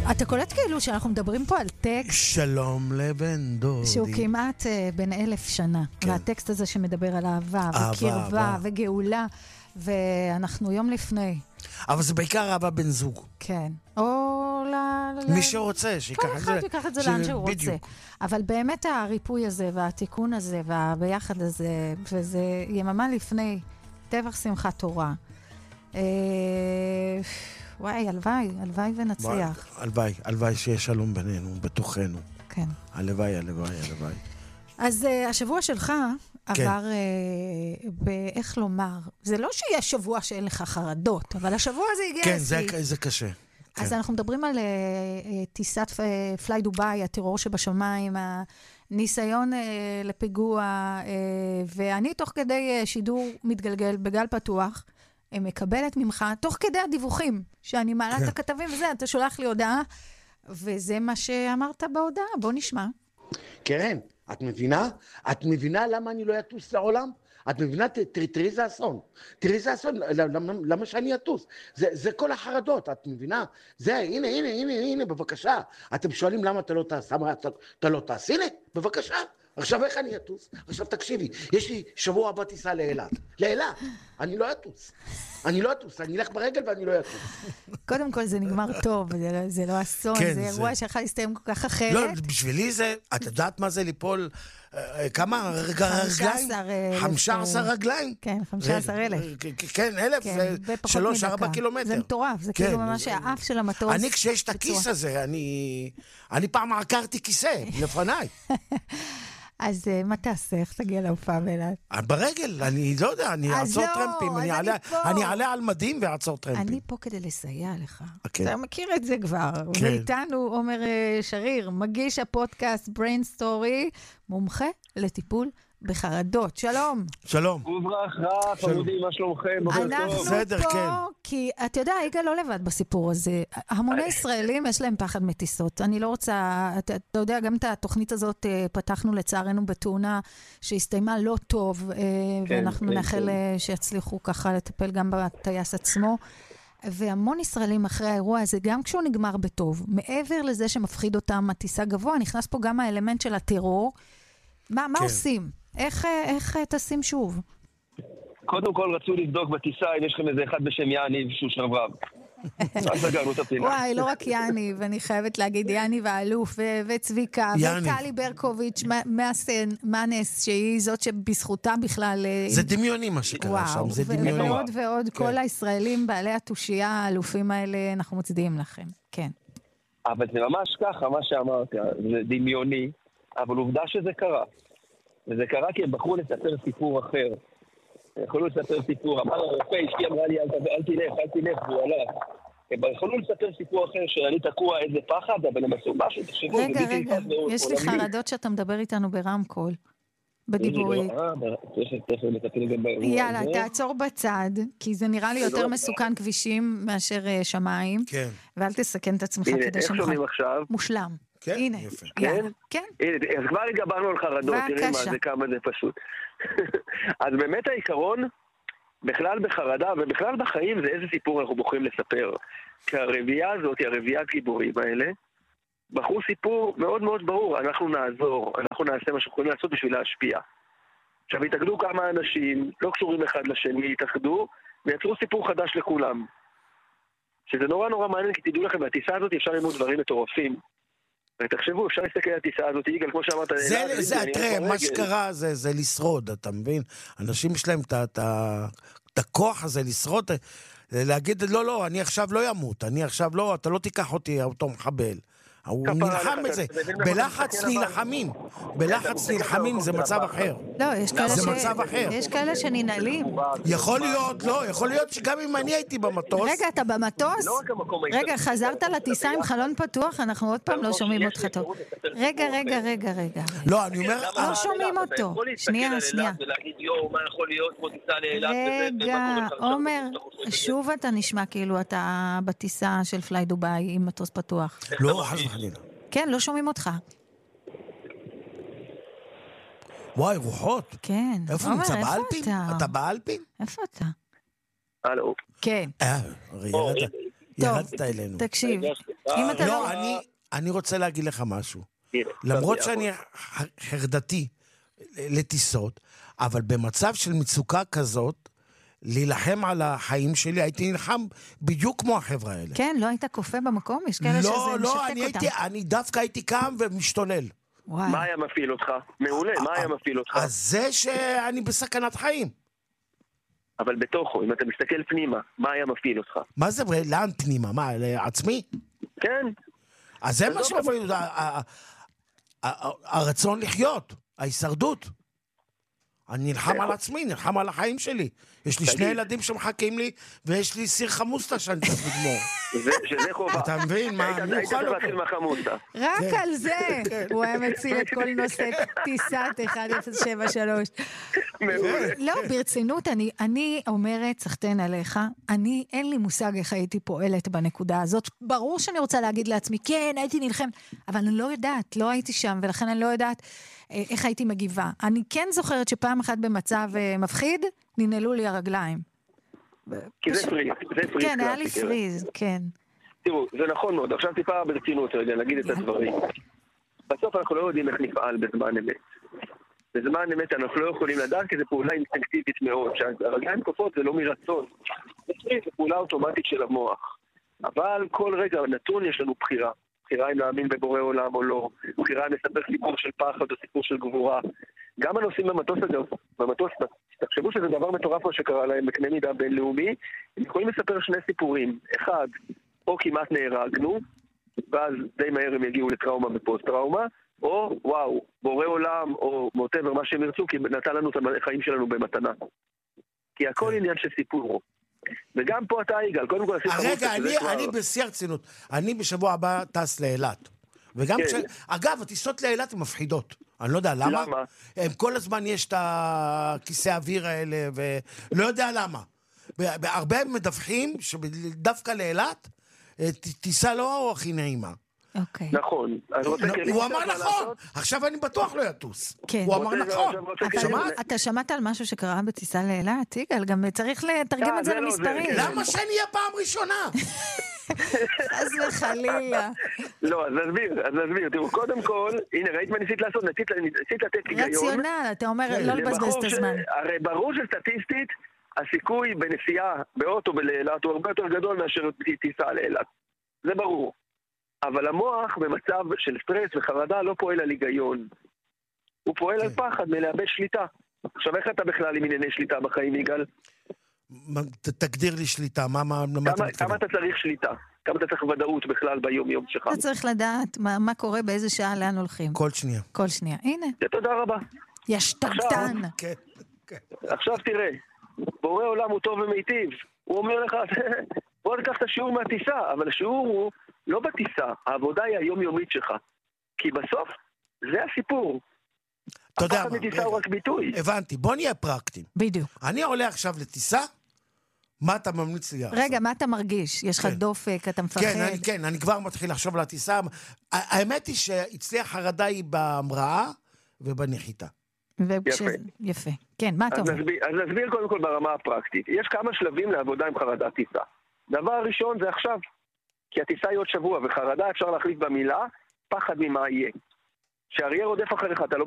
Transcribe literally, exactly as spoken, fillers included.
אתה קולט כאילו שאנחנו מדברים פה על טקסט שלום לבן דודי שהוא כמעט uh, בן אלף שנה, כן. והטקסט הזה שמדבר על אהבה, אהבה וקרבה אהבה. וגאולה, ואנחנו יום לפני. אבל זה בעיקר אהבה בן זוג. כן. או ל... מי שרוצה, שיקח את זה. כל אחד ייקח את זה לאן שהוא רוצה. אבל באמת הריפוי הזה והתיקון הזה והביחד הזה, וזה יממה לפני טבח שמחת תורה. אה... וואי, הלוואי, הלוואי ונצליח. הלוואי, הלוואי שיש שלום בינינו, בתוכנו. כן. הלוואי, הלוואי, הלוואי. אז uh, השבוע שלך כן. עבר, uh, באיך לומר, זה לא שיש שבוע שאין לך חרדות, אבל השבוע הזה הגיע כן, לסי. זה, זה קשה. אז כן. אנחנו מדברים על uh, טיסת uh, פליי דוביי, הטרור שבשמיים, הניסיון uh, לפיגוע, uh, ואני תוך כדי uh, שידור מתגלגל בגל פתוח, מקבלת ממך, תוך כדי הדיווחים, שאני מעלה את הכתבים וזה, אתה שולח לי הודעה, וזה מה שאמרת בהודעה, בוא נשמע. קרן, את מבינה? את מבינה למה אני לא אטוס לעולם? את מבינה? תראי זה אסון. תראי זה אסון, למה שאני אטוס? זה כל החרדות, את מבינה? זה, הנה, הנה, הנה, הנה, בבקשה. אתם שואלים למה אתה לא טס, למה אתה לא טס? הנה, בבקשה. עכשיו איך אני אטוס? עכשיו תקשיבי, יש לי שבוע הבא טיסה לאילת. לאילת, אני לא אטוס. אני לא אטוס, אני אלך ברגל ואני לא אטוס. קודם כל זה נגמר טוב, זה לא אסון, זה אירוע שיכול להסתיים כל כך אחרת. לא, בשבילי זה, את יודעת מה זה ליפול, כמה רגליים? חמישה עשר רגליים? כן, חמישה עשר אלף. כן, אלף, זה שלוש, ארבע קילומטר. זה מטורף, זה כאילו ממש האף של המטוס. אני כשיש את הכיס הזה, אני פעם עקרתי כיסא, לפניי. אז מה תעשה? איך תגיע להופעה באילת? ברגל, אני לא יודע, אני אעצור טרמפים, אני אעלה על מדים ואעצור טרמפים. אני פה כדי לסייע לך. אתה מכיר את זה כבר. ואיתנו עומר שריר, מגיש הפודקאסט Brain Story, מומחה לטיפול בחרדות. שלום. שלום. וברכה, חמודים, מה שלומכם? אנחנו פה, כי אתה יודע, יגאל לא לבד בסיפור הזה. המוני ישראלים יש להם פחד מטיסות. אני לא רוצה, אתה יודע, גם את התוכנית הזאת פתחנו לצערנו בתאונה שהסתיימה לא טוב, ואנחנו נאחל שיצליחו ככה לטפל גם בטייס עצמו. והמון ישראלים אחרי האירוע הזה, גם כשהוא נגמר בטוב, מעבר לזה שמפחיד אותם הטיסה גבוה, נכנס פה גם האלמנט של הטרור. מה, מה עושים? איך, איך תשים שוב? קודם כל רצו לבדוק בטיסה אם יש לכם איזה אחד בשם יאניב שהוא שרברב. אז סגרנו את הפינה. וואי, לא רק יאניב, אני חייבת להגיד יאניב האלוף וצביקה וטלי ברקוביץ' מהנס, שהיא זאת שבזכותה בכלל... זה דמיוני מה שקרה שם, זה דמיוני. ועוד ועוד, כל הישראלים בעלי התושייה האלופים האלה, אנחנו מצדיעים לכם, כן. אבל זה ממש ככה, מה שאמרת, זה דמיוני. אבל עובדה שזה קרה. וזה קרה כי הם בחרו לספר סיפור אחר. הם יכולו לספר סיפור. אמר הרופא, אשתי אמרה לי, אל תלך, אל תלך, והוא הלך. הם יכולו לספר סיפור אחר שאני תקוע איזה פחד, אבל הם עשו משהו, תחשבו. רגע, רגע, יש לי חרדות שאתה מדבר איתנו ברמקול. בדיבורי. יאללה, תעצור בצד, כי זה נראה לי יותר מסוכן כבישים מאשר שמיים. כן. ואל תסכן את עצמך כדי איך שומעים עכשיו? מושלם. כן, הנה, יפה. כן? כן. הנה, אז כבר הגברנו על חרדות, תראי מה זה, כמה זה פשוט. אז באמת העיקרון, בכלל בחרדה, ובכלל בחיים, זה איזה סיפור אנחנו בוחרים לספר. כי הרביעה הזאת, הרביעה הגיבורים האלה, בחרו סיפור מאוד מאוד ברור, אנחנו נעזור, אנחנו נעשה מה שאנחנו יכולים לעשות בשביל להשפיע. עכשיו, התאגדו כמה אנשים, לא קשורים אחד לשני, התאחדו, ויצרו סיפור חדש לכולם. שזה נורא נורא מעניין, כי תדעו לכם, בטיסה הזאת אפשר ללמוד דברים מטורפים. ותחשבו, אפשר להסתכל על הטיסה הזאת, יגאל, כמו שאמרת... זה, זה, תראה, מה שקרה זה, זה לשרוד, אתה מבין? אנשים יש להם את הכוח הזה לשרוד, להגיד, לא, לא, אני עכשיו לא ימות, אני עכשיו לא, אתה לא תיקח אותי, אותו מחבל. הוא נלחם בזה, בלחץ נלחמים, בלחץ נלחמים זה מצב אחר. לא, יש כאלה זה מצב אחר. יש כאלה שננעלים. יכול להיות, לא, יכול להיות שגם אם אני הייתי במטוס. רגע, אתה במטוס? רגע, חזרת לטיסה עם חלון פתוח, אנחנו עוד פעם לא שומעים אותך טוב. רגע, רגע, רגע, רגע. לא, אני אומר... לא שומעים אותו. שנייה, שנייה. רגע, עומר, שוב אתה נשמע כאילו אתה בטיסה של פליי דוביי עם מטוס פתוח. לא, חס וחלילה. כן, לא שומעים אותך. וואי, רוחות. כן. איפה נמצא? באלפין? אתה באלפין? איפה אתה? הלו. כן. אה, ירדת אלינו. תקשיב, לא, אני רוצה להגיד לך משהו. למרות שאני חרדתי לטיסות, אבל במצב של מצוקה כזאת, להילחם על החיים שלי, הייתי נלחם בדיוק כמו החברה האלה. כן, לא היית קופא במקום? יש כאלה שזה משתק אותם. לא, לא, אני דווקא הייתי קם ומשתולל. מה היה מפעיל אותך? מעולה, מה היה מפעיל אותך? אז זה שאני בסכנת חיים. אבל בתוכו, אם אתה מסתכל פנימה, מה היה מפעיל אותך? מה זה, לאן פנימה? מה, לעצמי? כן. אז זה מה שמפעיל אותך, הרצון לחיות, ההישרדות. אני נלחם על עצמי, נלחם על החיים שלי. יש לי שני ילדים שמחכים לי, ויש לי סיר חמוסטה שאני צריך לגמור. שזה חובה. אתה מבין? מה? היית צריך להתחיל מהחמוסטה. רק על זה הוא היה מציל את כל נושא טיסת אחת אפס שבע שלוש. לא, ברצינות, אני אומרת, סחתן עליך, אני, אין לי מושג איך הייתי פועלת בנקודה הזאת. ברור שאני רוצה להגיד לעצמי, כן, הייתי נלחם, אבל אני לא יודעת, לא הייתי שם, ולכן אני לא יודעת איך הייתי מגיבה. אני כן זוכרת שפעם אחת במצב מפחיד, ננעלו לי הרגליים. כי זה פריז, זה פריז. כן, היה לי פריז, כן. תראו, זה נכון מאוד. עכשיו טיפה ברצינות רגע, נגיד את הדברים. בסוף אנחנו לא יודעים איך נפעל בזמן אמת. בזמן אמת אנחנו לא יכולים לדעת, כי זו פעולה אינסטינקטיבית מאוד. שהרגליים קופות זה לא מרצון. זה פעולה אוטומטית של המוח. אבל כל רגע נתון יש לנו בחירה. בחירה אם להאמין בבורא עולם או לא, בחירה אם לספר סיפור של פחד או סיפור של גבורה. גם הנושאים במטוס הזה, במטוס, תחשבו שזה דבר מטורף מה שקרה להם בקנה מידה בינלאומי, הם יכולים לספר שני סיפורים. אחד, או כמעט נהרגנו, ואז די מהר הם יגיעו לטראומה ופוסט-טראומה, או וואו, בורא עולם או מוטבר מה שהם ירצו, כי נתן לנו את החיים שלנו במתנה. כי הכל עניין של סיפור. וגם פה אתה יגאל, קודם כל... רגע, אני בשיא הרצינות, אני בשבוע הבא טס לאילת. וגם ש... אגב, הטיסות לאילת הן מפחידות. אני לא יודע למה. למה? הם כל הזמן יש את הכיסא האוויר האלה, ולא יודע למה. בהרבה מדווחים שדווקא לאילת, טיסה לא הכי נעימה. אוקיי. נכון. הוא אמר נכון. עכשיו אני בטוח לא יטוס. הוא אמר נכון. אתה שמעת על משהו שקרה בטיסה לאילת? יגאל, גם צריך לתרגם את זה למספרים. למה שאני אהיה פעם ראשונה? אז וחלילה. לא, אז נסביר, אז נסביר. תראו, קודם כל, הנה, ראית מה ניסית לעשות? ניסית לתת היגיון. רציונל, אתה אומר, לא לבזבז את הזמן. הרי ברור שסטטיסטית, הסיכוי בנסיעה באוטו לאילת הוא הרבה יותר גדול מאשר טיסה לאילת. זה ברור. אבל המוח במצב של סטרס וחרדה לא פועל על היגיון. הוא פועל על פחד מלאבד שליטה. עכשיו, איך אתה בכלל עם ענייני שליטה בחיים, יגאל? תגדיר לי שליטה, מה אתה מתכוון? כמה אתה צריך שליטה? כמה אתה צריך ודאות בכלל ביום-יום שלך? אתה צריך לדעת מה קורה, באיזה שעה, לאן הולכים. כל שנייה. כל שנייה, הנה. תודה רבה. יש טרטן. עכשיו תראה, בורא עולם הוא טוב ומיטיב. הוא אומר לך, בוא ניקח את השיעור מהטיסה, אבל השיעור הוא לא בטיסה, העבודה היא היומיומית שלך. כי בסוף, זה הסיפור. אתה יודע הפחד מטיסה הוא רק ביטוי. הבנתי, בוא נהיה פרקטיים. בדיוק. אני עולה עכשיו לטיסה, מה אתה ממליץ לי לעשות? רגע, מה אתה מרגיש? יש לך דופק, אתה מפחד? כן, כן, אני כבר מתחיל לחשוב על הטיסה. האמת היא שאצלי החרדה היא בהמראה ובנחיתה. יפה. יפה. כן, מה אתה אומר? אז נסביר קודם כל ברמה הפרקטית. יש כמה שלבים לעבודה עם חרדת טיסה. דבר ראשון זה עכשיו. כי הטיסה היא עוד שבוע, וחרדה אפשר להחליף במילה, פחד ממה יהיה. כשאריה רודף אחריך, אתה לא